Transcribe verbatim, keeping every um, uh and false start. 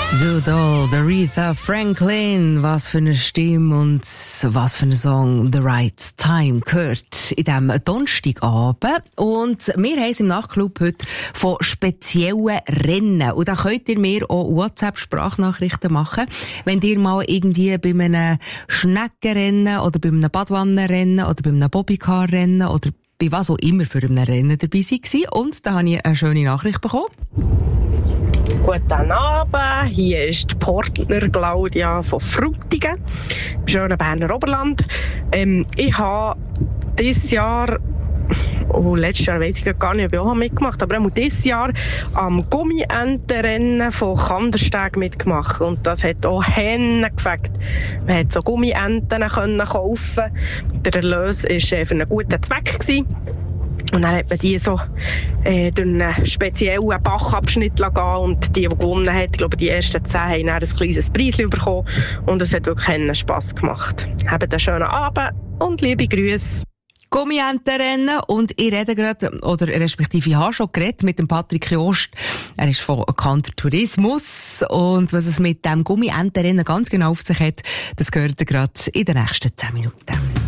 Good old Aretha Franklin. Was für eine Stimme und was für ein Song The Right Time gehört in diesem Donnerstagabend. Und wir haben es im Nachtclub heute von speziellen Rennen. Und da könnt ihr mir auch WhatsApp-Sprachnachrichten machen, wenn ihr mal irgendwie bei einem Schneckenrennen oder bei einem Badwannenrennen oder bei einem Bobbycar-Rennen oder bei was auch immer für einem Rennen dabei war. Und da habe ich eine schöne Nachricht bekommen. Guten Abend, hier ist die Partner Claudia von Frutigen, im schönen Berner Oberland. Ähm, ich habe dieses Jahr, oh, letztes Jahr weiss ich gar nicht, ob ich auch mitgemacht habe, aber auch dieses Jahr am Gummientenrennen von Kandersteg mitgemacht. Und das hat auch Hennen gefällt. Man hat so Gummienten können kaufen. Der Erlös war für einen guten Zweck gewesen. Und dann hat man die so äh, durch einen speziellen Bachabschnitt gehen und die, die gewonnen hat, ich glaube die ersten zehn, haben dann ein kleines Preis bekommen und es hat wirklich einen Spass gemacht. Habt einen schönen Abend und liebe Grüße. Gummientenrennen und ich rede gerade, oder respektive ich habe schon geredet mit dem Patrick Jost. Er ist von Kanter Tourismus und was es mit dem Gummientenrennen ganz genau auf sich hat, das gehört ihr gerade in den nächsten zehn Minuten.